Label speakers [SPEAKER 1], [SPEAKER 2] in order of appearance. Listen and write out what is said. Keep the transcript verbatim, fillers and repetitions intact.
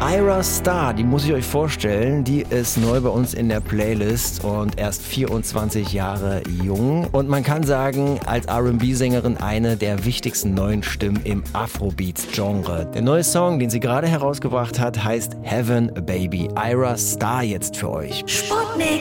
[SPEAKER 1] Ira Starr, die muss ich euch vorstellen, die ist neu bei uns in der Playlist und erst vierundzwanzig Jahre jung. Und man kann sagen, als R and B-Sängerin eine der wichtigsten neuen Stimmen im Afrobeats-Genre. Der neue Song, den sie gerade herausgebracht hat, heißt Heaven Baby. Ira Starr jetzt für euch.
[SPEAKER 2] Sputnik.